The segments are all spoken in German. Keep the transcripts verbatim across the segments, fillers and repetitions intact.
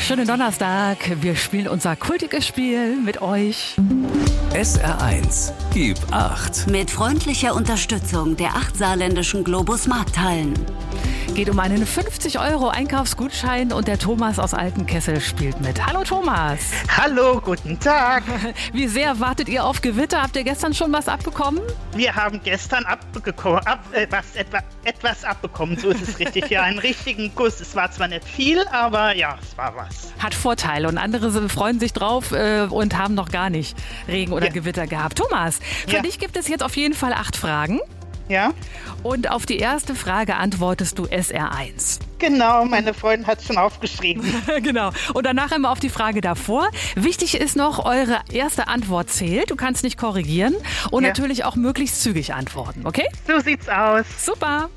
Schönen Donnerstag. Wir spielen unser kultiges Spiel mit euch. S R eins, gib acht. Mit freundlicher Unterstützung der acht saarländischen Globus Markthallen. Geht um einen fünfzig Euro Einkaufsgutschein und der Thomas aus Altenkessel spielt mit. Hallo Thomas. Hallo, guten Tag. Wie sehr wartet ihr auf Gewitter? Habt ihr gestern schon was abbekommen? Wir haben gestern abbekommen, ab, äh, was, etwa, etwas abbekommen, so ist es richtig. Ja, einen richtigen Kuss. Es war zwar nicht viel, aber ja, es war was. Hat Vorteile und andere freuen sich drauf äh, und haben noch gar nicht Regen oder ja. Gewitter gehabt. Thomas, für ja. dich gibt es jetzt auf jeden Fall acht Fragen. Ja. Und auf die erste Frage antwortest du S R eins. Genau, meine Freundin hat es schon aufgeschrieben. Genau. Und danach immer auf die Frage davor. Wichtig ist noch, eure erste Antwort zählt. Du kannst nicht korrigieren und ja. natürlich auch möglichst zügig antworten, okay? So sieht's aus. Super.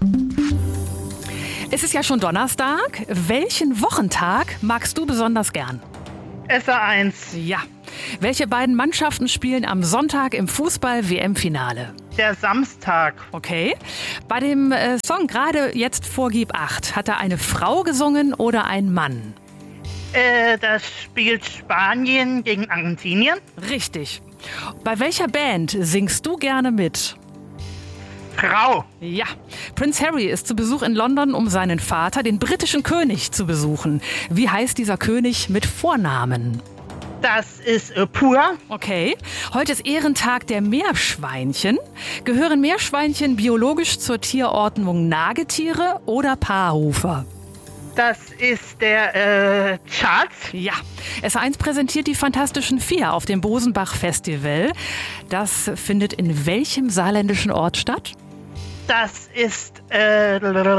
Es ist ja schon Donnerstag. Welchen Wochentag magst du besonders gern? S R eins. Ja. Welche beiden Mannschaften spielen am Sonntag im Fußball-W M-Finale? Der Samstag. Okay. Bei dem äh, Song gerade jetzt vor Gib acht, hat da eine Frau gesungen oder ein Mann? Äh, das spielt Spanien gegen Argentinien. Richtig. Bei welcher Band singst du gerne mit? Frau. Ja. Prince Harry ist zu Besuch in London, um seinen Vater, den britischen König, zu besuchen. Wie heißt dieser König mit Vornamen? Das ist äh, Pur. Okay. Heute ist Ehrentag der Meerschweinchen. Gehören Meerschweinchen biologisch zur Tierordnung Nagetiere oder Paarhufer? Das ist der äh, Charles. Ja. S eins präsentiert die Fantastischen Vier auf dem Bosenbach Festival. Das findet in welchem saarländischen Ort statt? Das ist äh,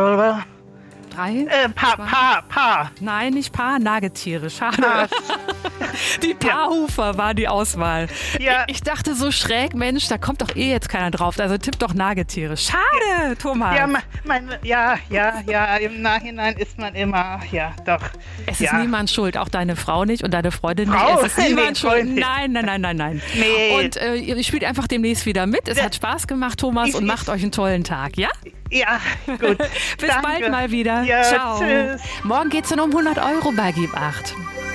Drei? Äh, Pa, Pa, Pa. Nein, nicht Pa, Nagetiere. Schade. Die Paarhufer ja. war die Auswahl. Ja. Ich dachte so schräg, Mensch, da kommt doch eh jetzt keiner drauf. Also tipp doch Nagetiere. Schade, Thomas. Ja, mein, ja, ja, ja. Im Nachhinein ist man immer, ja, doch. Es ja. ist niemand schuld, auch deine Frau nicht und deine Freundin Frau? nicht. Es ist niemand nee, schuld. Nein, nein, nein, nein, nein. Nee. Und äh, ihr spielt einfach demnächst wieder mit. Es hat Spaß gemacht, Thomas, ich, und macht euch einen tollen Tag, ja? Ja, gut. Bis Danke. bald mal wieder. Ja, Ciao. Tschüss. Morgen geht's dann um hundert Euro bei Gib acht.